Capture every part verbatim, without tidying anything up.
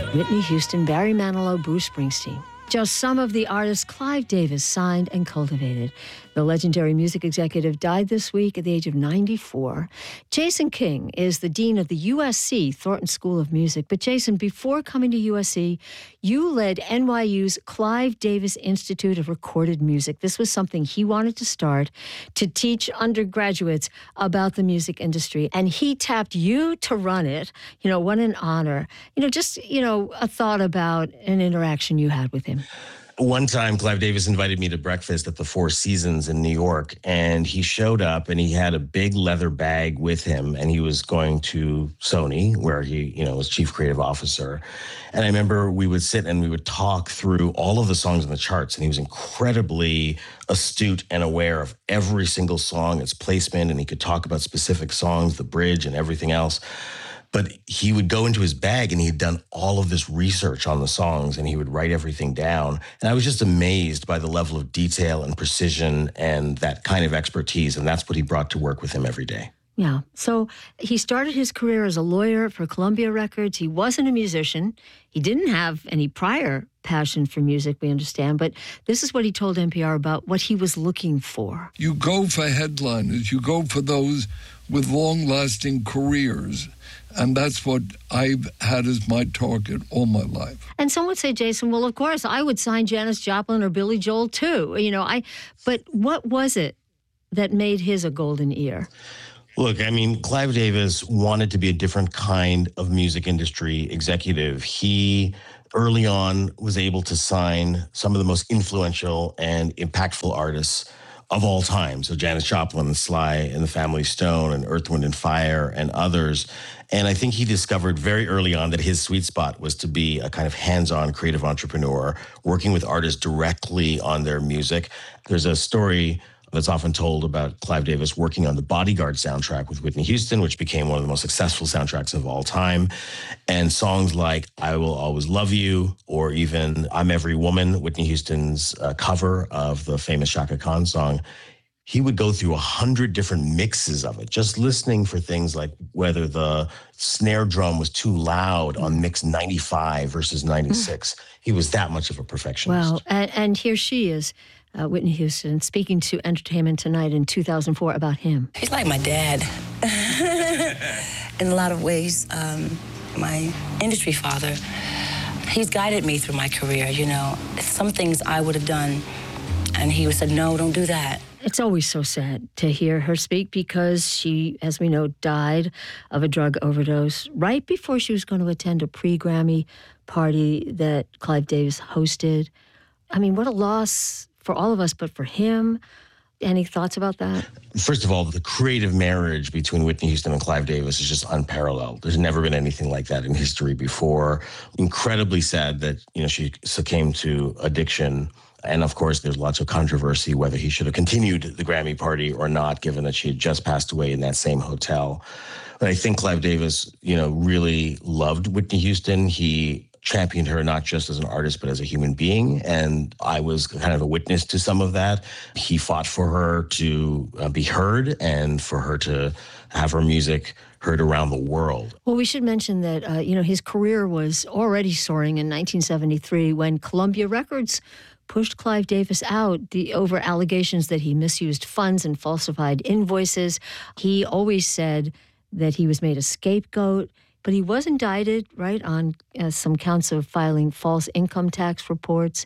Whitney Houston, Barry Manilow, Bruce Springsteen. Just some of the artists Clive Davis signed and cultivated. The legendary music executive died this week at the age of ninety-four. Jason King is the dean of the U S C Thornton School of Music. But Jason, before coming to U S C, you led N Y U's Clive Davis Institute of Recorded Music. This was something he wanted to start to teach undergraduates about the music industry. And he tapped you to run it. You know, what an honor. You know, just, you know, a thought about an interaction you had with him. One time, Clive Davis invited me to breakfast at the Four Seasons in New York, and he showed up and he had a big leather bag with him, and he was going to Sony, where he, you know, was chief creative officer. And I remember we would sit and we would talk through all of the songs in the charts, and he was incredibly astute and aware of every single song, its placement, and he could talk about specific songs, the bridge and everything else. But he would go into his bag and he had done all of this research on the songs and he would write everything down. And I was just amazed by the level of detail and precision and that kind of expertise. And that's what he brought to work with him every day. Yeah. So he started his career as a lawyer for Columbia Records. He wasn't a musician. He didn't have any prior passion for music, we understand. But this is what he told N P R about what he was looking for. You go for headliners. You go for those with long-lasting careers. And that's what I've had as my target all my life. And some would say, Jason, well, of course, I would sign Janis Joplin or Billy Joel too. You know, I. But what was it that made his a golden ear? Look, I mean, Clive Davis wanted to be a different kind of music industry executive. He early on was able to sign some of the most influential and impactful artists of all time. So Janis Joplin and Sly and the Family Stone and Earth, Wind and Fire and others. And I think he discovered very early on that his sweet spot was to be a kind of hands-on creative entrepreneur, working with artists directly on their music. There's a story that's often told about Clive Davis working on the Bodyguard soundtrack with Whitney Houston, which became one of the most successful soundtracks of all time. And songs like I Will Always Love You, or even I'm Every Woman, Whitney Houston's uh, cover of the famous Chaka Khan song, he would go through a hundred different mixes of it, just listening for things like whether the snare drum was too loud on mix ninety-five versus ninety-six. Mm. He was that much of a perfectionist. Well, and, and here she is, Uh, Whitney Houston, speaking to Entertainment Tonight in two thousand four about him. He's like my dad. In a lot of ways, um, my industry father. He's guided me through my career, you know. Some things I would have done, and he would said, no, don't do that. It's always so sad to hear her speak because she, as we know, died of a drug overdose right before she was going to attend a pre-Grammy party that Clive Davis hosted. I mean, what a loss for all of us, but for him. Any thoughts about that? First of all, the creative marriage between Whitney Houston and Clive Davis is just unparalleled. There's never been anything like that in history before. Incredibly sad that, you know, she succumbed to addiction. And of course, there's lots of controversy whether he should have continued the Grammy party or not, given that she had just passed away in that same hotel. But I think Clive Davis, you know, really loved Whitney Houston. He championed her not just as an artist, but as a human being. And I was kind of a witness to some of that. He fought for her to uh, be heard and for her to have her music heard around the world. Well, we should mention that, uh, you know, his career was already soaring in nineteen seventy-three when Columbia Records pushed Clive Davis out the, over allegations that he misused funds and falsified invoices. He always said that he was made a scapegoat. But he was indicted, right, on uh, some counts of filing false income tax reports.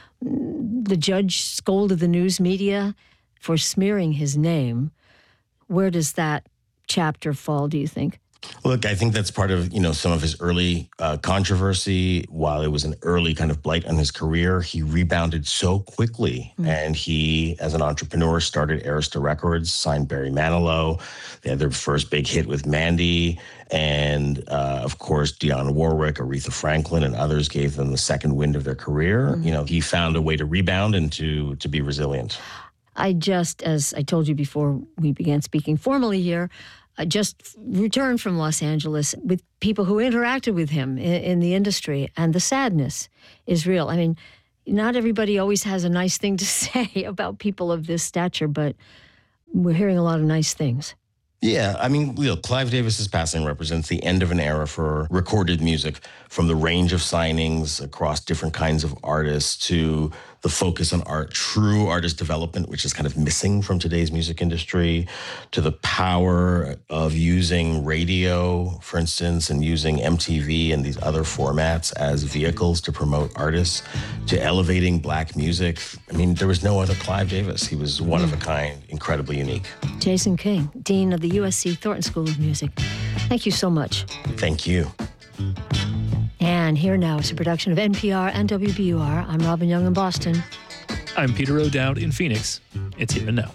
The judge scolded the news media for smearing his name. Where does that chapter fall, do you think? Look, I think that's part of, you know, some of his early uh, controversy. While it was an early kind of blight on his career, he rebounded so quickly. Mm. And he, as an entrepreneur, started Arista Records, signed Barry Manilow. They had their first big hit with Mandy. And, uh, of course, Dionne Warwick, Aretha Franklin, and others gave them the second wind of their career. Mm. You know, he found a way to rebound and to, to be resilient. I just, as I told you before we began speaking formally here, I just returned from Los Angeles with people who interacted with him in, in the industry, and the sadness is real. I mean, not everybody always has a nice thing to say about people of this stature, but we're hearing a lot of nice things. Yeah, I mean, you know, Clive Davis's passing represents the end of an era for recorded music, from the range of signings across different kinds of artists to the focus on art, true artist development, which is kind of missing from today's music industry, to the power of using radio, for instance, and using M T V and these other formats as vehicles to promote artists, to elevating Black music. I mean, there was no other Clive Davis. He was one of a kind, incredibly unique. Jason King, Dean of the U S C Thornton School of Music. Thank you so much. Thank you. And here now is a production of N P R and W B U R. I'm Robin Young in Boston. I'm Peter O'Dowd in Phoenix. It's Here and Now.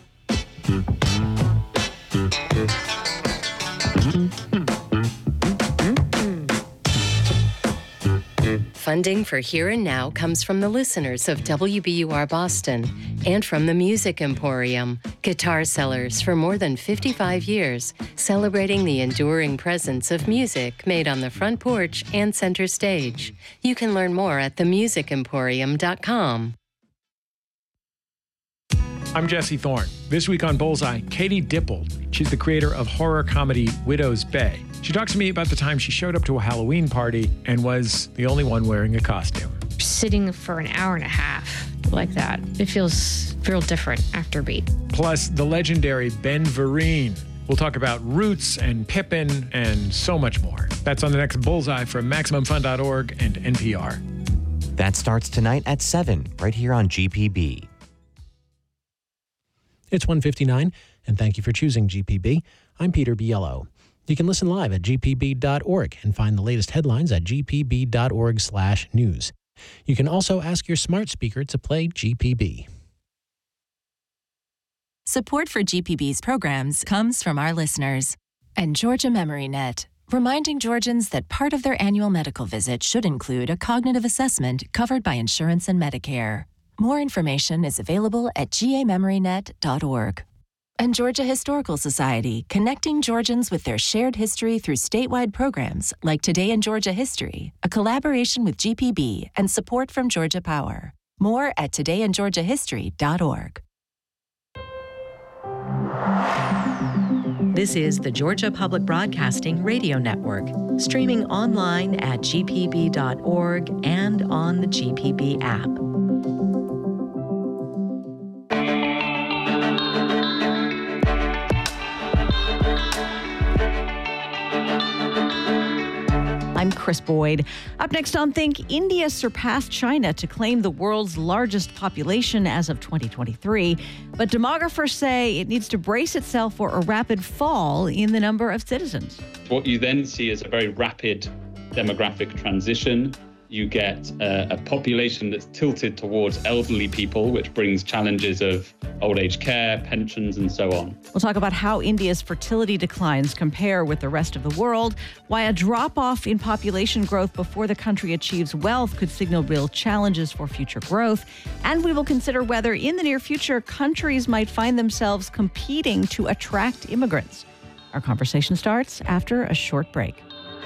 Funding for Here and Now comes from the listeners of W B U R Boston and from the Music Emporium, guitar sellers for more than fifty-five years, celebrating the enduring presence of music made on the front porch and center stage. You can learn more at the music emporium dot com. I'm Jesse Thorne. This week on Bullseye, Katie Dippold. She's the creator of horror comedy Widow's Bay. She talks to me about the time she showed up to a Halloween party and was the only one wearing a costume. Sitting for an hour and a half like that, it feels real different after Beat. Plus, the legendary Ben Vereen. We'll talk about Roots and Pippin and so much more. That's on the next Bullseye from Maximum Fun dot org and N P R. That starts tonight at seven, right here on G P B. It's one fifty-nine, and thank you for choosing G P B. I'm Peter Biello. You can listen live at G P B dot org and find the latest headlines at G P B dot org slash news. You can also ask your smart speaker to play G P B. Support for G P B's programs comes from our listeners and Georgia MemoryNet, reminding Georgians that part of their annual medical visit should include a cognitive assessment covered by insurance and Medicare. More information is available at G A memory net dot org. And Georgia Historical Society, connecting Georgians with their shared history through statewide programs like Today in Georgia History, a collaboration with G P B and support from Georgia Power. More at today in georgia history dot org. This is the Georgia Public Broadcasting Radio Network, streaming online at G P B dot org and on the G P B app. I'm Chris Boyd. Up next on Think, India surpassed China to claim the world's largest population as of twenty twenty-three. But demographers say it needs to brace itself for a rapid fall in the number of citizens. What you then see is a very rapid demographic transition. You get uh, a population that's tilted towards elderly people, which brings challenges of old age care, pensions, and so on. We'll talk about how India's fertility declines compare with the rest of the world, why a drop-off in population growth before the country achieves wealth could signal real challenges for future growth, and we will consider whether in the near future countries might find themselves competing to attract immigrants. Our conversation starts after a short break.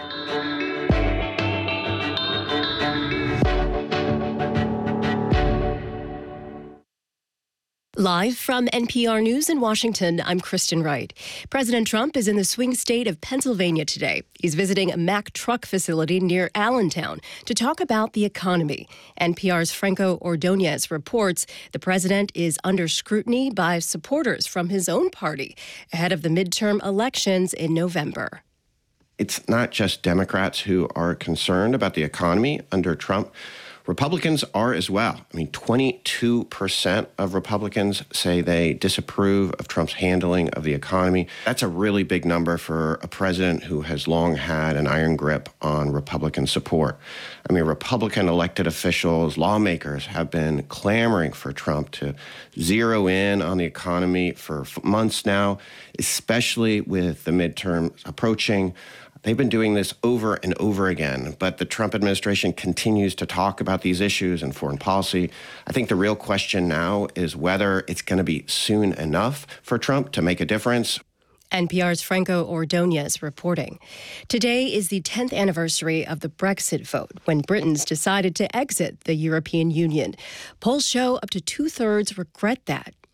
Live from N P R News in Washington, I'm Kristen Wright. President Trump is in the swing state of Pennsylvania today. He's visiting a Mack truck facility near Allentown to talk about the economy. N P R's Franco Ordonez reports the president is under scrutiny by supporters from his own party ahead of the midterm elections in November. It's not just Democrats who are concerned about the economy under Trump. Republicans are as well. I mean, twenty-two percent of Republicans say they disapprove of Trump's handling of the economy. That's a really big number for a president who has long had an iron grip on Republican support. I mean, Republican elected officials, lawmakers have been clamoring for Trump to zero in on the economy for months now, especially with the midterms approaching. They've been doing this over and over again, but the Trump administration continues to talk about these issues and foreign policy. I think the real question now is whether it's going to be soon enough for Trump to make a difference. N P R's Franco Ordonez reporting. Today is the tenth anniversary of the Brexit vote, when Britons decided to exit the European Union. Polls show up to two-thirds regret that.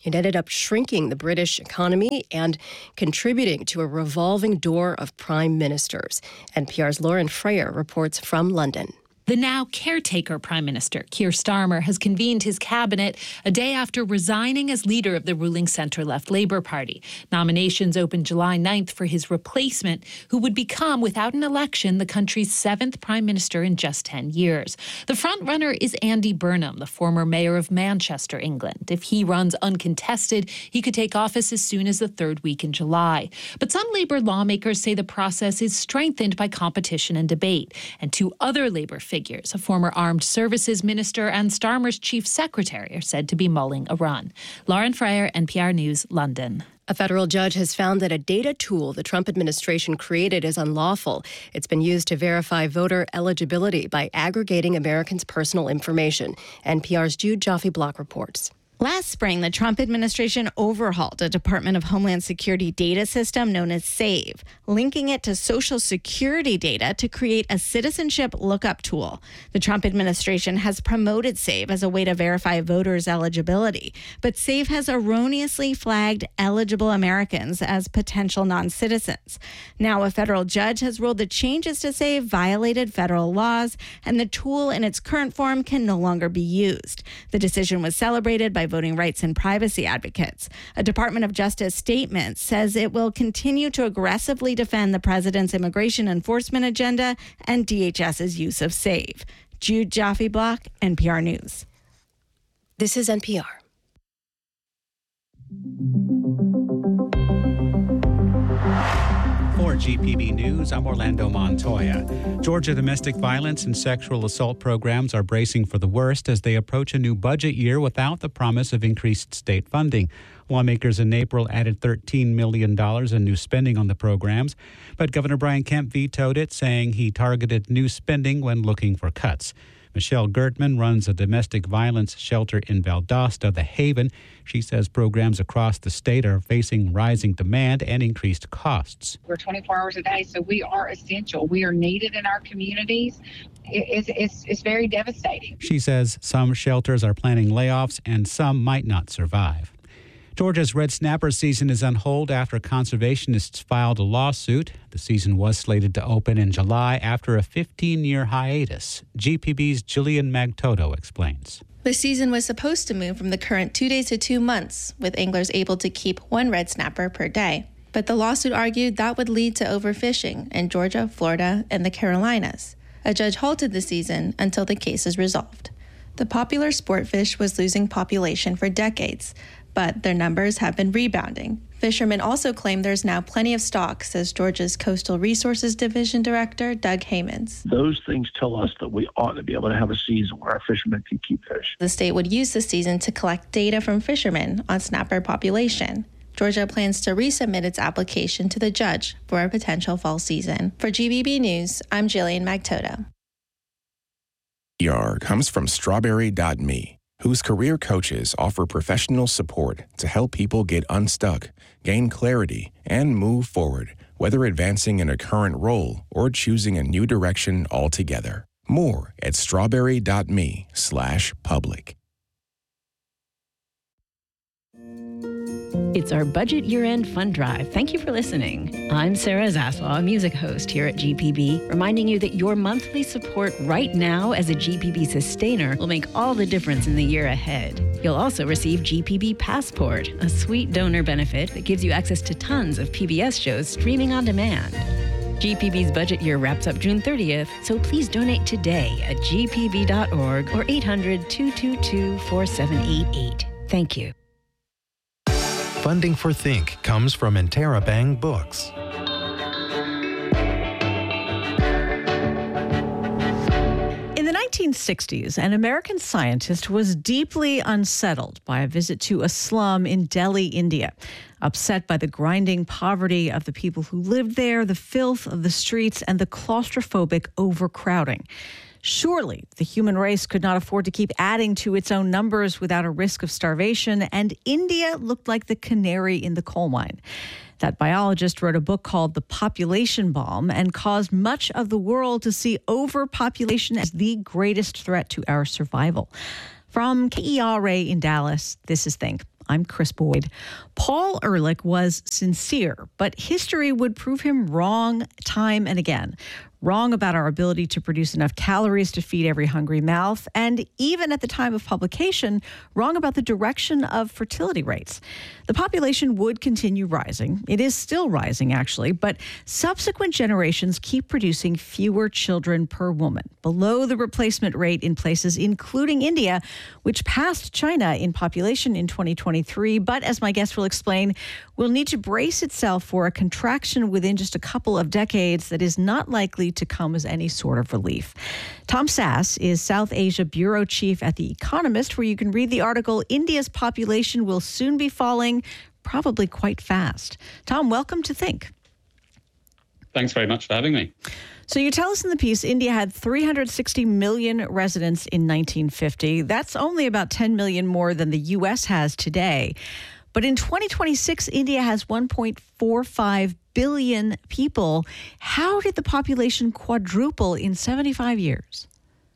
It ended up shrinking the British economy and contributing to a revolving door of prime ministers. N P R's Lauren Freyer reports from London. The now caretaker Prime Minister, Keir Starmer, has convened his cabinet a day after resigning as leader of the ruling centre-left Labour Party. Nominations opened July ninth for his replacement, who would become, without an election, the country's seventh Prime Minister in just ten years. The frontrunner is Andy Burnham, the former mayor of Manchester, England. If he runs uncontested, he could take office as soon as the third week in July. But some Labour lawmakers say the process is strengthened by competition and debate. And two other Labour figures Figures, a former Armed Services Minister and Starmer's Chief Secretary, are said to be mulling a run. Lauren Freyer, N P R News, London. A federal judge has found that a data tool the Trump administration created is unlawful. It's been used to verify voter eligibility by aggregating Americans' personal information. N P R's Jude Joffe-Block reports. Last spring, the Trump administration overhauled a Department of Homeland Security data system known as SAVE, linking it to Social Security data to create a citizenship lookup tool. The Trump administration has promoted SAVE as a way to verify voters' eligibility, but SAVE has erroneously flagged eligible Americans as potential non-citizens. Now, a federal judge has ruled the changes to SAVE violated federal laws, and the tool in its current form can no longer be used. The decision was celebrated by voting rights and privacy advocates. A Department of Justice statement says it will continue to aggressively defend the president's immigration enforcement agenda and DHS's use of SAVE. Jude Joffe-Block, N P R News. This is N P R. For G P B News, I'm Orlando Montoya. Georgia domestic violence and sexual assault programs are bracing for the worst as they approach a new budget year without the promise of increased state funding. Lawmakers in April added thirteen million dollars in new spending on the programs, but Governor Brian Kemp vetoed it, saying he targeted new spending when looking for cuts. Michelle Gertman runs a domestic violence shelter in Valdosta, The Haven. She says programs across the state are facing rising demand and increased costs. We're twenty-four hours a day, so we are essential. We are needed in our communities. It's, it's, it's very devastating. She says some shelters are planning layoffs and some might not survive. Georgia's red snapper season is on hold after conservationists filed a lawsuit. The season was slated to open in July after a fifteen-year hiatus. G P B's Jillian Magtoto explains. The season was supposed to move from the current two days to two months, with anglers able to keep one red snapper per day. But the lawsuit argued that would lead to overfishing in Georgia, Florida, and the Carolinas. A judge halted the season until the case is resolved. The popular sport fish was losing population for decades, but their numbers have been rebounding. Fishermen also claim there's now plenty of stock, says Georgia's Coastal Resources Division Director Doug Haymans. Those things tell us that we ought to be able to have a season where our fishermen can keep fish. The state would use the season to collect data from fishermen on snapper population. Georgia plans to resubmit its application to the judge for a potential fall season. For G B B News, I'm Jillian Magtoto. P R comes from Strawberry dot me, whose career coaches offer professional support to help people get unstuck, gain clarity, and move forward, whether advancing in a current role or choosing a new direction altogether. More at strawberry dot me slash public. It's our budget year-end fund drive. Thank you for listening. I'm Sarah Zaslow, a music host here at G P B, reminding you that your monthly support right now as a G P B sustainer will make all the difference in the year ahead. You'll also receive G P B Passport, a sweet donor benefit that gives you access to tons of P B S shows streaming on demand. G P B's budget year wraps up June thirtieth, so please donate today at g p b dot org or eight hundred, two two two, four seven eight eight. Thank you. Funding for Think comes from Interabang Books. In the nineteen sixties, an American scientist was deeply unsettled by a visit to a slum in Delhi, India. Upset by the grinding poverty of the people who lived there, the filth of the streets, and the claustrophobic overcrowding. Surely the human race could not afford to keep adding to its own numbers without a risk of starvation, and India looked like the canary in the coal mine. That biologist wrote a book called The Population Bomb and caused much of the world to see overpopulation as the greatest threat to our survival. From K E R A in Dallas, this is Think. I'm Chris Boyd. Paul Ehrlich was sincere, but history would prove him wrong time and again. Wrong about our ability to produce enough calories to feed every hungry mouth, and even at the time of publication, wrong about the direction of fertility rates. The population would continue rising. It is still rising, actually, but subsequent generations keep producing fewer children per woman, below the replacement rate in places including India, which passed China in population in twenty twenty-three, but as my guest will explain, will need to brace itself for a contraction within just a couple of decades that is not likely to come as any sort of relief. Tom Sass is South Asia Bureau Chief at The Economist, where you can read the article, India's Population Will Soon Be Falling, Probably Quite Fast. Tom, welcome to Think. Thanks very much for having me. So you tell us in the piece, India had three hundred sixty million residents in nineteen fifty. That's only about ten million more than the U S has today. But in twenty twenty-six, India has one point four five billion people. How did the population quadruple in seventy-five years?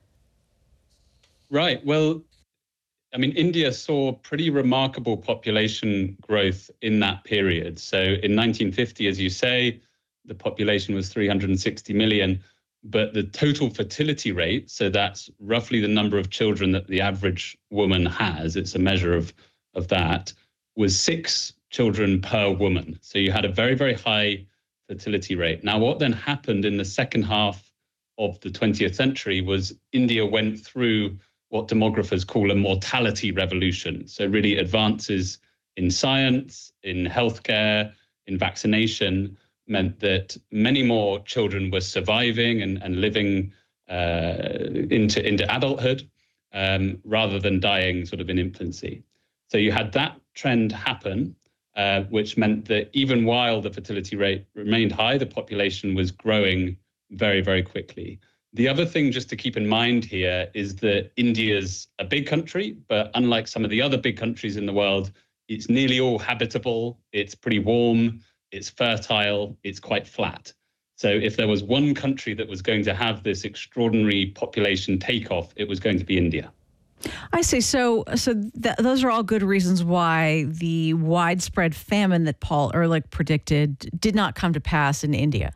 Right. Well, I mean, India saw pretty remarkable population growth in that period. So in nineteen fifty, as you say, the population was three hundred sixty million, but the total fertility rate, so that's roughly the number of children that the average woman has, it's a measure of, of that, was six children per woman. So you had a very, very high fertility rate. Now, what then happened in the second half of the twentieth century was India went through what demographers call a mortality revolution. So really advances in science, in healthcare, in vaccination meant that many more children were surviving and, and living uh, into, into adulthood um, rather than dying sort of in infancy. So you had that trend happen, uh, which meant that even while the fertility rate remained high, the population was growing very, very quickly. The other thing just to keep in mind here is that India's a big country, but unlike some of the other big countries in the world, it's nearly all habitable, it's pretty warm, it's fertile, it's quite flat. So if there was one country that was going to have this extraordinary population takeoff, it was going to be India. I see. So, so th- those are all good reasons why the widespread famine that Paul Ehrlich predicted did not come to pass in India.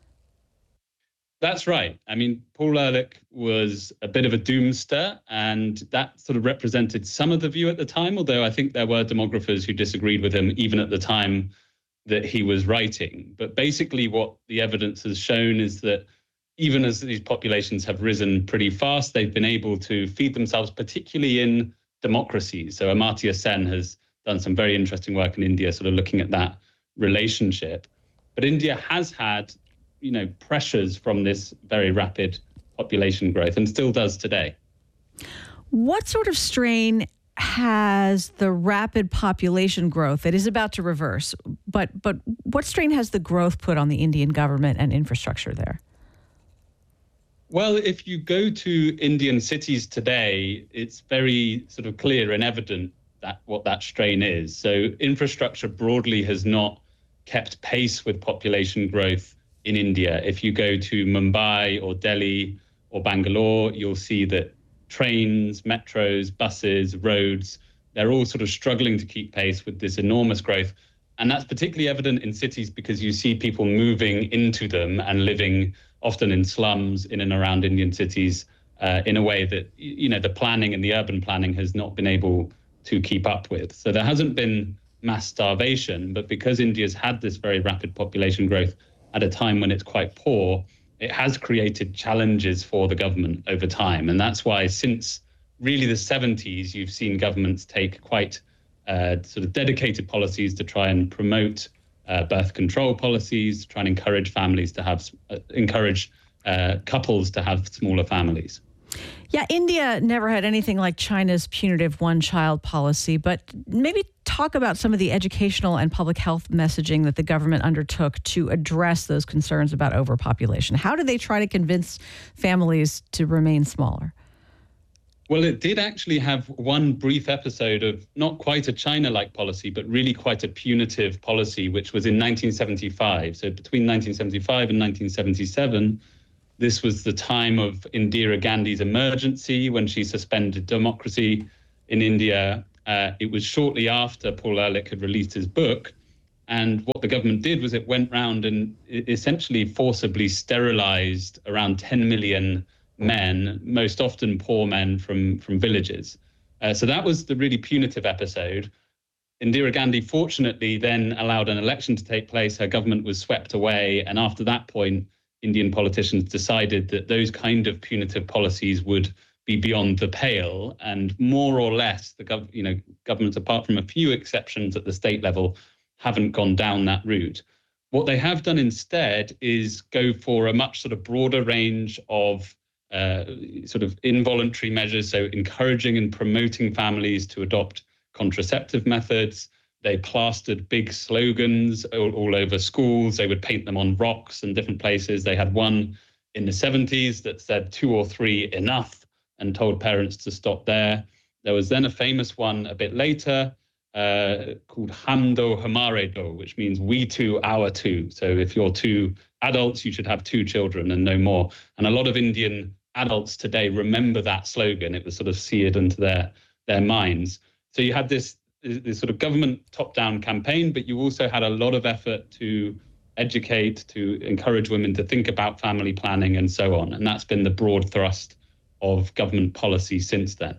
That's right. I mean, Paul Ehrlich was a bit of a doomster, and that sort of represented some of the view at the time, although I think there were demographers who disagreed with him even at the time that he was writing. But basically what the evidence has shown is that even as these populations have risen pretty fast, they've been able to feed themselves, particularly in democracies. So Amartya Sen has done some very interesting work in India, sort of looking at that relationship. But India has had, you know, pressures from this very rapid population growth and still does today. What sort of strain has the rapid population growth that is about to reverse, but but what strain has the growth put on the Indian government and infrastructure there? Well, if you go to Indian cities today, it's very sort of clear and evident that what that strain is. So infrastructure broadly has not kept pace with population growth in India. If you go to Mumbai or Delhi or Bangalore, you'll see that trains, metros, buses, roads, they're all sort of struggling to keep pace with this enormous growth. And that's particularly evident in cities because you see people moving into them and living often in slums in and around Indian cities uh, in a way that, you know, the planning and the urban planning has not been able to keep up with. So there hasn't been mass starvation, but because India's had this very rapid population growth at a time when it's quite poor, it has created challenges for the government over time. And that's why since really the seventies, you've seen governments take quite uh, sort of dedicated policies to try and promote uh, birth control policies, try and encourage families to have, uh, encourage uh, couples to have smaller families. Yeah, India never had anything like China's punitive one-child policy, but maybe talk about some of the educational and public health messaging that the government undertook to address those concerns about overpopulation. How did they try to convince families to remain smaller? Well, it did actually have one brief episode of not quite a China-like policy, but really quite a punitive policy, which was in nineteen seventy-five. So between nineteen seventy-five and nineteen seventy-seven, this was the time of Indira Gandhi's emergency when she suspended democracy in India. Uh, it was shortly after Paul Ehrlich had released his book. And what the government did was it went round and essentially forcibly sterilized around ten million men, most often poor men from, from villages. Uh, so that was the really punitive episode. Indira Gandhi, fortunately, then allowed an election to take place. Her government was swept away. And after that point, Indian politicians decided that those kind of punitive policies would be beyond the pale. And more or less, the gov- you know, governments, apart from a few exceptions at the state level, haven't gone down that route. What they have done instead is go for a much sort of broader range of uh, sort of involuntary measures, so encouraging and promoting families to adopt contraceptive methods. They plastered big slogans all, all over schools. They would paint them on rocks and different places. They had one in the seventies that said two or three enough and told parents to stop there. There was then a famous one a bit later uh, called Hum Do Hamare Do, which means we two, our two. So if you're two adults, you should have two children and no more. And a lot of Indian adults today remember that slogan. It was sort of seared into their, their minds. So you had this, this sort of government top-down campaign, but you also had a lot of effort to educate, to encourage women to think about family planning and so on. And that's been the broad thrust of government policy since then.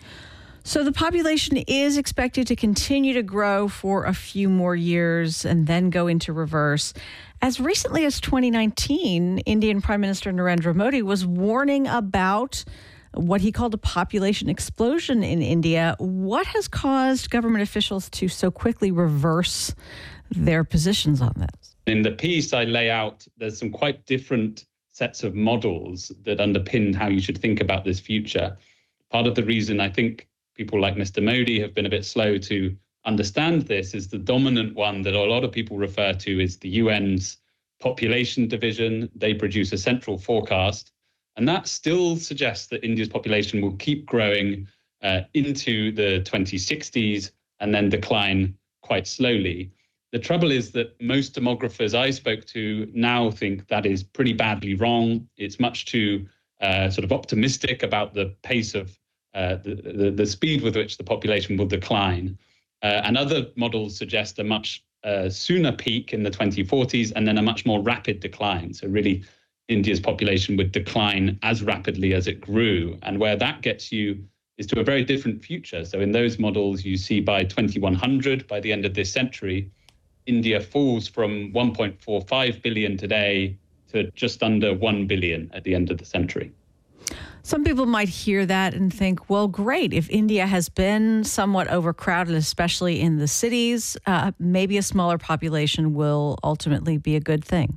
So the population is expected to continue to grow for a few more years and then go into reverse. As recently as twenty nineteen, Indian Prime Minister Narendra Modi was warning about what he called a population explosion in India. What has caused government officials to so quickly reverse their positions on this? In the piece I lay out, there's some quite different sets of models that underpinned how you should think about this future. Part of the reason I think people like Mister Modi have been a bit slow to understand this is the dominant one that a lot of people refer to is the U N's population division. They produce a central forecast, and that still suggests that India's population will keep growing uh, into the twenty sixties and then decline quite slowly. The trouble is that most demographers I spoke to now think that is pretty badly wrong. It's much too uh, sort of optimistic about the pace of uh, the, the, the speed with which the population will decline. Uh, and other models suggest a much uh, sooner peak in the twenty forties and then a much more rapid decline. So really, India's population would decline as rapidly as it grew. And where that gets you is to a very different future. So in those models, you see by twenty-one hundred, by the end of this century, India falls from one point four five billion today to just under one billion at the end of the century. Some people might hear that and think, well, great. If India has been somewhat overcrowded, especially in the cities, uh, maybe a smaller population will ultimately be a good thing.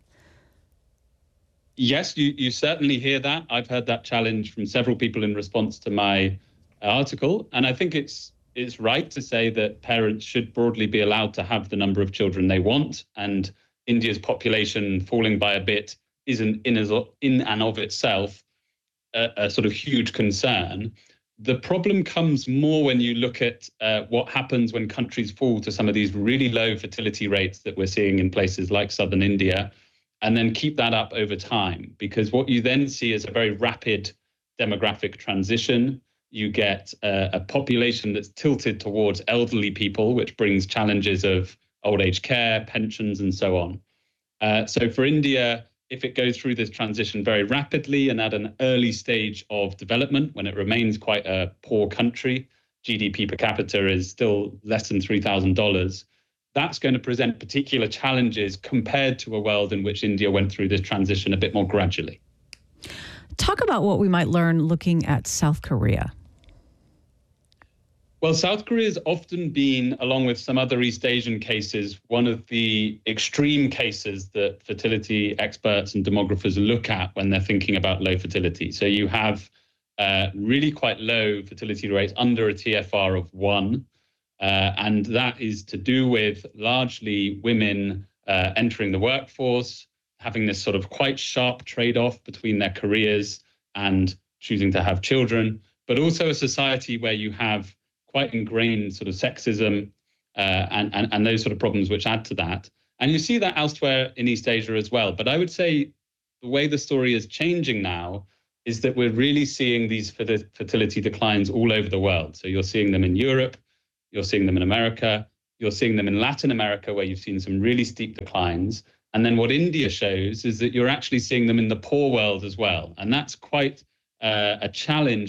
Yes, you, you certainly hear that. I've heard that challenge from several people in response to my article. And I think it's it's right to say that parents should broadly be allowed to have the number of children they want. And India's population falling by a bit isn't in, as, in and of itself a, a sort of huge concern. The problem comes more when you look at uh, what happens when countries fall to some of these really low fertility rates that we're seeing in places like southern India, and then keep that up over time. Because what you then see is a very rapid demographic transition. You get uh, a population that's tilted towards elderly people, which brings challenges of old age care, pensions, and so on. Uh, so for India, if it goes through this transition very rapidly and at an early stage of development, when it remains quite a poor country, G D P per capita is still less than three thousand dollars, that's going to present particular challenges compared to a world in which India went through this transition a bit more gradually. Talk about what we might learn looking at South Korea. Well, South Korea has often been, along with some other East Asian cases, one of the extreme cases that fertility experts and demographers look at when they're thinking about low fertility. So you have uh, really quite low fertility rates under a T F R of one. Uh, and that is to do with largely women uh, entering the workforce, having this sort of quite sharp trade-off between their careers and choosing to have children, but also a society where you have quite ingrained sort of sexism uh, and, and, and those sort of problems which add to that. And you see that elsewhere in East Asia as well. But I would say the way the story is changing now is that we're really seeing these fertility declines all over the world. So you're seeing them in Europe, You're seeing them in America. You're seeing them in Latin America, where you've seen some really steep declines. And then what India shows is that you're actually seeing them in the poor world as well. And that's quite uh, a challenge